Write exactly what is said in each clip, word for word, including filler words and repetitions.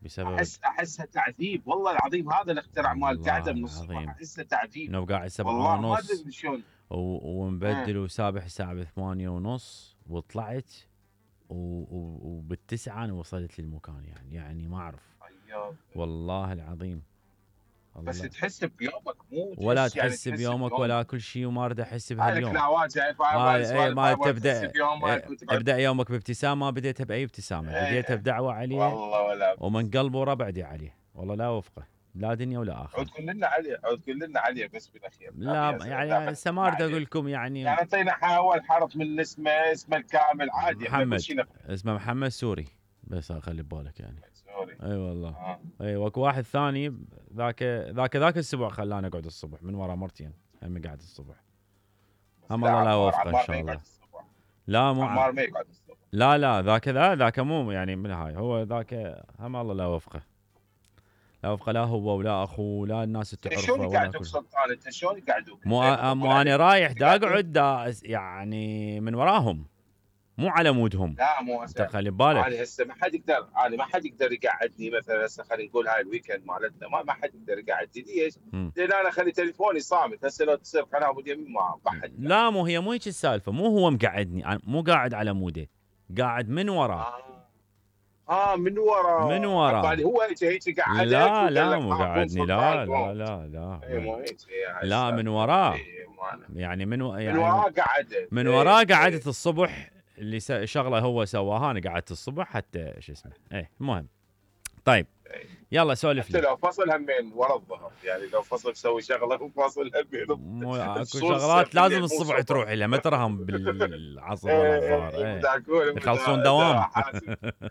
بسبب احس احسها تعذيب والله العظيم. هذا الاختراع مال والله القعده من الصبح العظيم احسه تعذيب. انه قاعد سبعة والله ما ونص ادري شلون. و- اه ومبدل وسابح الساعة بثمانية ونص وطلعت و- و- وبالتسعة انا وصلت للمكان يعني يعني ما اعرف طيب. والله العظيم. بس الله. تحس بيومك، مو ولا تحس يعني تحس تحس بيومك ولا بيومك. كل شيء وما اريد احس هاي بهاليوم. الكلاوات يعني هاي آه مال اي السوالف، ما هاي مال تحس تبدا. بيومك إيه، وتقعد. ابدا يومك بابتسامه، بديتها باي ابتسامه، بديتها ايه بدعوه عليه والله ولا ومن بس. قلبه وربعدي عليه، والله لا وفقه لا دنيا ولا عود اخره. كلنا عليه، عود كلنا عليه بس بالاخير. لا لا يا زين، لا يعني خلينا هسه ما اريد اقول عليه. لكم يعني. يعني اعطينا اول حرف من اسمه، اسمه الكامل عادي، احنا كل محمد، شيء نقبل. اسمه محمد سوري، بس خلي ببالك يعني. سوري. اي والله. اه اي واكو واحد ثاني ذاك ذاك ذاك الاسبوع خلاني اقعد الصبح من ورا مرتين، هم قاعد الصبح. بس هم لا، الله لا عمار يوفقه ان عمار ما شاء يقعد الله. الصبح. لا مو ع... عمار ما يقعد الصبح. لا لا ذاك ذا ذاك مو يعني من هاي، هو ذاك هم الله لا يوفقه. لا وفقه لا هو ولا اخوه ولا الناس اللي انت تعرفه شلون ولا يقعدوك كل. سلطان؟ انت شلون يقعدوك؟ مو انت أ- يضربون مو انا عليك رايح دا تقعدون؟ اقعد دا يعني من وراهم، مو على مودهم. لا مو انت هسه. خلي ببالك. انا هسه ما حد يقدر، انا ما حد يقدر يقعدني مثلا. هسه خلينا نقول هاي الويكند مالتنا، ما ما حد يقدر يقعدني. ليش؟ مم. لان انا اخلي تليفوني صامت. هسه لو تصير قناه ابو اليمين ما ما حد يقعد. لا مو هي مو هيك السالفه، مو هو مقعدني، أنا مو قاعد على موده، قاعد من وراه. اه اه من من ورا وراه. عبالي هو هيك هيك قعدك لا وقال لا لك مو ها قوم قعدني، سلطان لا لا قوم. لا لا اي وين. مو هيك هي هاي لا من السالفه. وراه. اي مو أنا. يعني من و... من يعني من, وراه قعدت. من اي وراه قعدة اي الصبح اللي س... شغله هو سواها، انا قعدت الصبح حتى شو اسمه ايه المهم. طيب اي. يلا سولف حتى لي. لو فصل همين ورا الظهر، يعني لو فصل يسوي شغله وفصل همين مو اكو بصورسه شغلات في لازم الليل مو الصبح الصبح. تروح لها، ما ترهم بالعصر ولا ايه الظهر ايه ايه، مداكون يخلصون مدا دا دوام. حاسب.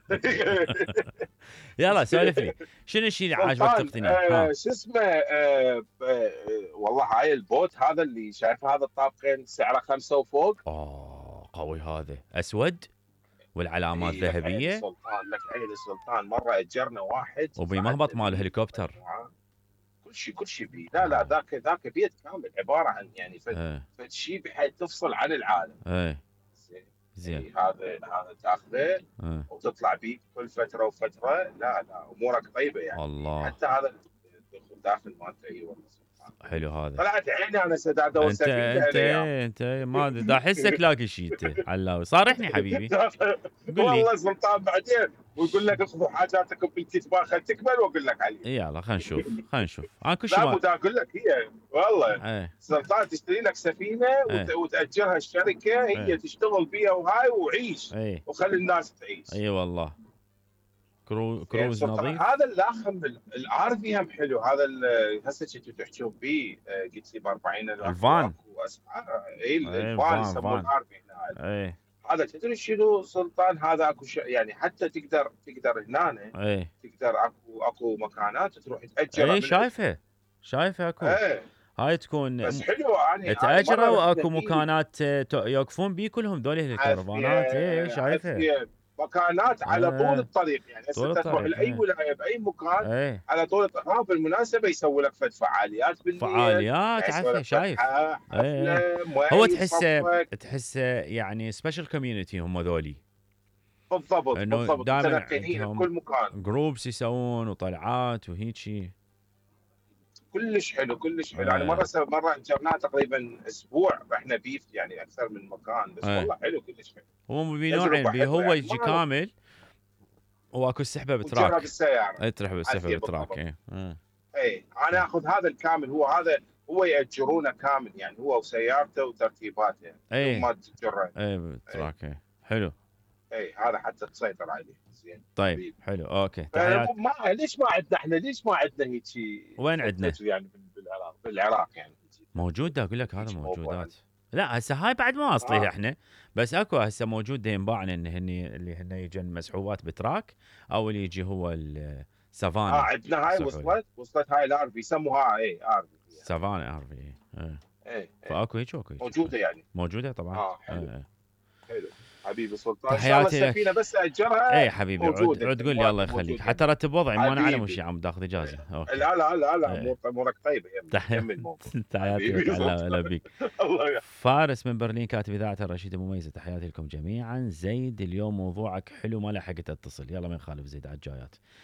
يلا سولف لي، شنو الشيء اللي عاجبك سلطان تقتنيه آه ها؟ شو اسمه آه آه والله هاي البوت هذا اللي شايف، هذا الطابقين سعره خمسة وفوق. اوه قوي هذا، اسود والعلامات اي لك عين ذهبيه السلطان، لك عين السلطان. مره اجرنا واحد وبمهبط وصعدنا مال بيه هليكوبتر. مجموعه. كل شيء كل شيء بيه. لا لا اه ذاك ذاك بيت كامل عباره عن يعني فد ايه فد شيء بحيث تفصل عن العالم. ايه زين. زين اي هذا هذا تاخذه ايه. وتطلع بيه كل فتره وفتره. لا لا امورك طيبه يعني. الله حتى هذا الدخول داخل مالته اي والله سبحان الله. حلو هذا. طلعت عيني انا سداد انت اوسع فيه انت الايام. انت ما أدري، دا احسك لاقي شيء انت علاوي، صارحني حبيبي. قل لي. والله سلطان بعدين ويقول لك اخذوا حاجاتكم بالكتبان خل تكمل واقول لك عليه. يلا خلينا نشوف خلينا نشوف انا كل شيء لا ما. مو دا اقول لك هي والله. ايه سلطان تشتري لك سفينه وت... ايه وتاجرها الشركه، هي ايه تشتغل بيها وهاي وعيش ايه وخلي الناس تعيش. اي والله. كرو... زين كروز سلطان نظيف. هذا الاخم الار في هم حلو. هذا ال- هسه كنتوا تحكون به آه، قلت لي ب أربعين ألف الفان. واكو اسعار. اي ايه الفان فان يسموه فان. الار في هنا. ايه هذا تدري شنو سلطان؟ هذا اكو ش... يعني حتى تقدر تقدر هنا ايه تقدر اكو اكو مكانات تروح تاجره ايه من عندهم. شايفه شايفه اكو. ايه هاي تكون بس م- حلو. انا انا تأجره مره رحنا واكو فيه. مكانات آه، ت- يوقفون بيه كلهم ذولي الكرفانات ايه عافيه شايفه. عافيه. مكانات على طول ايه الطريق، يعني هسه طول انت تروح الطريق لاي ايه. ولايه باي مكان ايه على طول الطريق. ها بالمناسبه يسوي لك فد فعاليات بالليل، فعاليات يعني يسوي عفه لك شايف. فتحه ايه ايه. حفله هو مي تحسه صفك. تحسه يعني سبيشال كوميونتي هم ذولي، بالضبط انه بالضبط دائما متنقلين عندهم بكل مكان. جروبس يسوون وطلعات وهيجي. كلش حلو كلش حلو. يعني مره ايه س- مره اجرناه تقريبا اسبوع رحنا بيف يعني اكثر من مكان. بس ايه. والله حلو كلش حلو. هو بنوعين تجربه بيه، حلوه هو يعني يجي ما. كامل واكو السحبه وتجربها بتراك. بالسياره. اي ترحب السحبه عافيه بتراك بالضبط. ايه ايه. اي انا اخذ هذا الكامل. هو هذا هو ياجرونه كامل يعني، هو وسيارته وترتيباته بدون ايه ما تجره. ايه اي بتراك ايه حلو. اي هذا حتى تسيطر عليه زين. طيب حبيبي حلو اوكي أه، تحيات. ما ليش ما عندنا احنا، ليش ما عندنا هيك شيء وين عندنا؟ يعني بالعراق بالعراق يعني موجود دا اقول لك هذا هيك موضوع موجودات. عندنا. لا هسه هاي بعد ما اصلي اه احنا، بس اكو هسه موجود دا ينباع ان هني اللي هن يجن مسحوبات بتراك، او اللي يجي هو اه السافانا عندنا هاي يصحوا له. وصلت وصلت هاي الار في يسموها اي ار في. سافانا ار في ايه. اي اي فاكو هيك واكو هيك موجوده يعني. موجوده طبعا. اه ايه حلو ايه. حلو. حبيبي سلطان ان شاء الله تحياتي السفينه لك. بس اجرها ايه حبيبي عد موجوده عد قول لي الله بالوادي يخليك موجوده. حتى رتب وضعي، ما انا على مش حبيبي عم تاخذ اجازه اوكي. لا لا لا لا ايه. امور امورك طيبه يمي تحياتي يمي الموضوع. تحياتي لك حبيبي هلا هلا سلطان. بيك. الله يحفظك. فارس من برلين كاتب اذاعه الرشيد المميزه، تحياتي لكم جميعا. زيد اليوم موضوعك حلو ما لحقت اتصل، يلا ما نخالف زيد على الجايات.